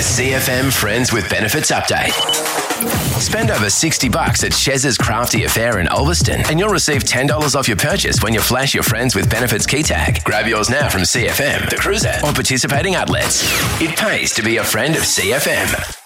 CFM Friends with Benefits update. Spend over $60 at Chez's Crafty Affair in Ulverston and you'll receive $10 off your purchase when you flash your Friends with Benefits key tag. Grab yours now from CFM, The Cruiser, or participating outlets. It pays to be a friend of CFM.